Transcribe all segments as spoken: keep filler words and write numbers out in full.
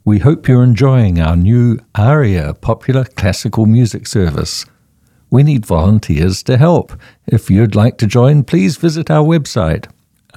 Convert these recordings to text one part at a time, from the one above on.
We hope you're enjoying our new ARIA popular classical music service. We need volunteers to help. If you'd like to join, please visit our website,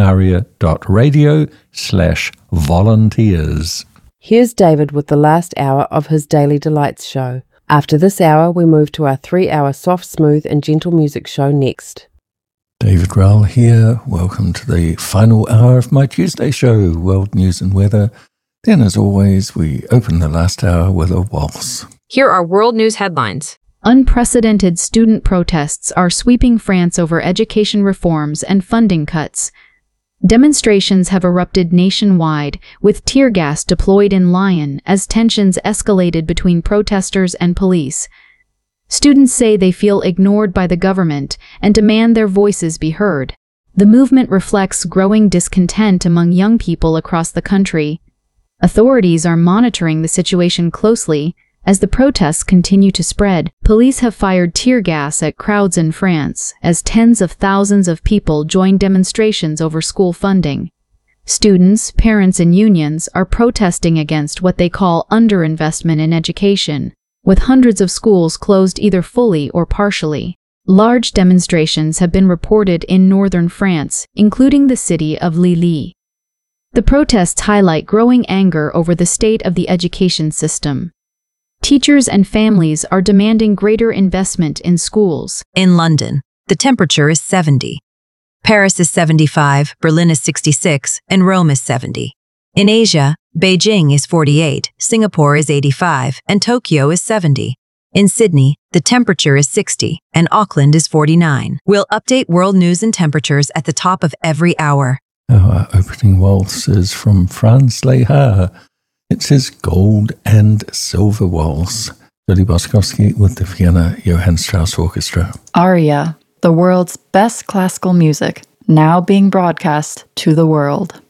aria.radio slash volunteers. Here's David with the last hour of his Daily Delights show. After this hour, we move to our three-hour soft, smooth and gentle music show next. David Rowell here. Welcome to the final hour of my Tuesday show, World News and Weather. Then, as always, we open the last hour with a waltz. Here are world news headlines. Unprecedented student protests are sweeping France over education reforms and funding cuts. Demonstrations have erupted nationwide, with tear gas deployed in Lyon as tensions escalated between protesters and police. Students say they feel ignored by the government and demand their voices be heard. The movement reflects growing discontent among young people across the country. Authorities are monitoring the situation closely as the protests continue to spread. Police have fired tear gas at crowds in France as tens of thousands of people join demonstrations over school funding. Students, parents, and unions are protesting against what they call underinvestment in education, with hundreds of schools closed either fully or partially. Large demonstrations have been reported in northern France, including the city of Lille. The protests highlight growing anger over the state of the education system. Teachers and families are demanding greater investment in schools. In London, the temperature is seventy. Paris is seventy-five, Berlin is sixty-six, and Rome is seventy. In Asia, Beijing is forty-eight, Singapore is eighty-five, and Tokyo is seventy. In Sydney, the temperature is sixty, and Auckland is forty-nine. We'll update world news and temperatures at the top of every hour. Our opening waltz is from Franz Lehár. It's his Gold and Silver Waltz. Billy Boskowski with the Vienna Johann Strauss Orchestra. ARIA, the world's best classical music, now being broadcast to the world.